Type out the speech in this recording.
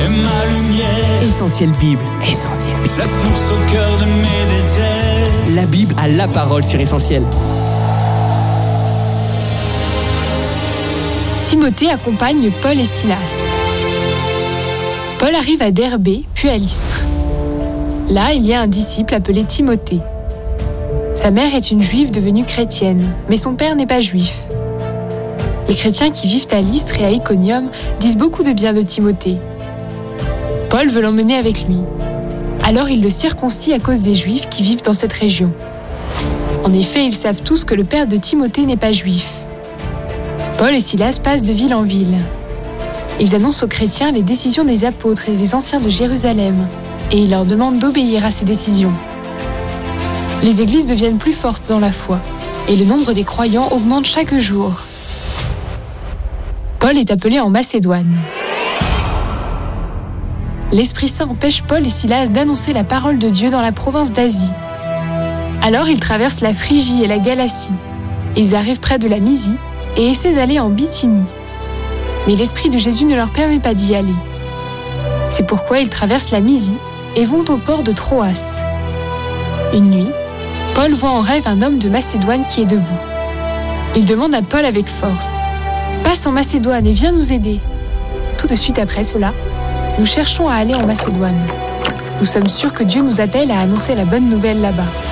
et ma lumière. Essentiel Bible, Essentiel Bible. La source au cœur de mes déserts. La Bible a la parole sur Essentiel. Timothée accompagne Paul et Silas. Paul arrive à Derbé, puis à Lystre. Là, il y a un disciple appelé Timothée. Sa mère est une juive devenue chrétienne, mais son père n'est pas juif. Les chrétiens qui vivent à Lystre et à Iconium disent beaucoup de bien de Timothée. Paul veut l'emmener avec lui. Alors il le circoncie à cause des juifs qui vivent dans cette région. En effet, ils savent tous que le père de Timothée n'est pas juif. Paul et Silas passent de ville en ville. Ils annoncent aux chrétiens les décisions des apôtres et des anciens de Jérusalem, et ils leur demandent d'obéir à ces décisions. Les églises deviennent plus fortes dans la foi, et le nombre des croyants augmente chaque jour. Paul est appelé en Macédoine. L'Esprit Saint empêche Paul et Silas d'annoncer la parole de Dieu dans la province d'Asie. Alors ils traversent la Phrygie et la Galatie. Ils arrivent près de la Mysie et essaient d'aller en Bithynie. Mais l'Esprit de Jésus ne leur permet pas d'y aller. C'est pourquoi ils traversent la Mysie et vont au port de Troas. Une nuit, Paul voit en rêve un homme de Macédoine qui est debout. Il demande à Paul avec force « Passe en Macédoine et viens nous aider !» Tout de suite après cela, nous cherchons à aller en Macédoine. Nous sommes sûrs que Dieu nous appelle à annoncer la bonne nouvelle là-bas.